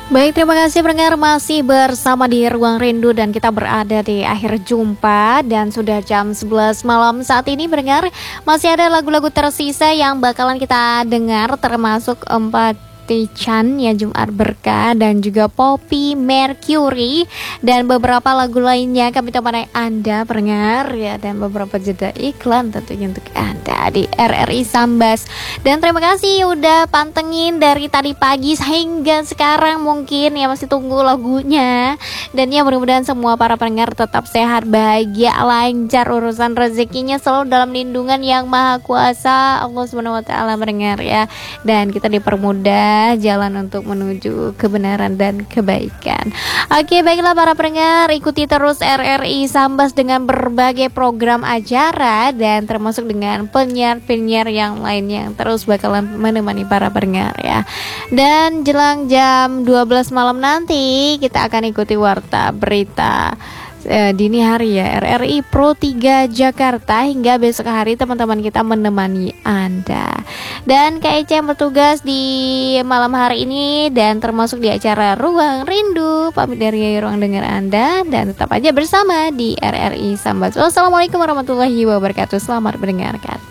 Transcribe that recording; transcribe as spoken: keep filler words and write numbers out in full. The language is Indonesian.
Baik, terima kasih pendengar masih bersama di Ruang Rindu dan kita berada di akhir jumpa dan sudah jam sebelas malam saat ini pendengar. Masih ada lagu-lagu tersisa yang bakalan kita dengar termasuk empat Chan ya Jumat Berkah dan juga Poppy Mercury dan beberapa lagu lainnya kami temani Anda pendengar ya, dan beberapa jeda iklan tentunya untuk Anda di R R I Sambas. Dan terima kasih udah pantengin dari tadi pagi hingga sekarang, mungkin ya masih tunggu lagunya. Dan ya mudah-mudahan semua para pendengar tetap sehat, bahagia, lancar urusan rezekinya, selalu dalam lindungan yang maha kuasa Allah subhanahu wa taala pendengar ya. Dan kita dipermudah jalan untuk menuju kebenaran dan kebaikan. Oke, baiklah para pendengar, ikuti terus R R I Sambas dengan berbagai program acara dan termasuk dengan penyiar-penyiar yang lain yang terus bakalan menemani para pendengar ya. Dan jelang jam dua belas malam nanti kita akan ikuti warta berita Eh, dini hari ya R R I Pro tiga Jakarta hingga besok hari teman-teman kita menemani Anda. Dan K E C yang bertugas di malam hari ini dan termasuk di acara Ruang Rindu pamit dari ruang dengar Anda dan tetap aja bersama di R R I Sambas. Wassalamualaikum warahmatullahi wabarakatuh. Selamat mendengarkan.